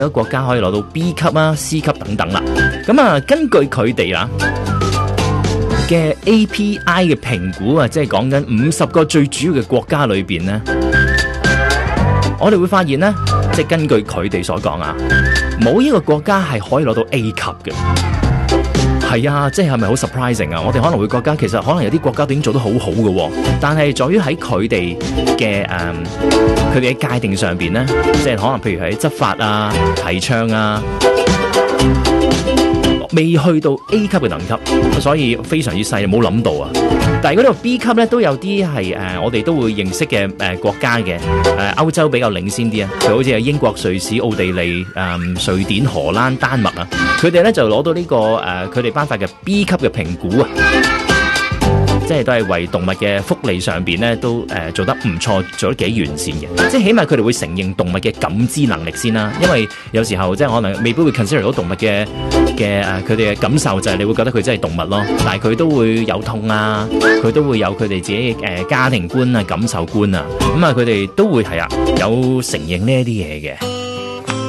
有國家可以攞到 B 級啊、C 級等等啦。咁啊，根據佢哋啦嘅 API 嘅評估啊，即係講緊50個最主要嘅國家裏邊呢，我哋會發現呢，即係根據佢哋所講啊，冇一個國家係可以攞到 A 級嘅。係啊，即係咪好 surprising 啊？我哋可能會覺得其實可能有啲國家都已經做得好好嘅，但係在於喺佢哋嘅佢哋嘅界定上邊咧，即係可能譬如喺執法啊、提倡啊，未去到 A 級嘅等級，所以非常之細，冇諗到啊！但係嗰度 B 級咧都有啲係我哋都會認識嘅國家嘅歐洲比較領先啲啊，佢好似係英國、瑞士、奧地利、瑞典、荷蘭、丹麥啊，佢哋咧就攞到呢個佢哋頒發嘅 B 級嘅評估啊，即係都係為動物嘅福利上邊咧都做得唔錯，做得幾完善嘅，即係起碼佢哋會承認動物嘅感知能力先啦，因為有時候即係可能未必會 consider 到動物嘅佢哋嘅感受，就係你會覺得佢真係動物咯，但係佢都會有痛啊，佢都會有佢哋自己家庭觀啊、感受觀啊，咁啊佢哋都會係有承認呢一啲嘢嘅。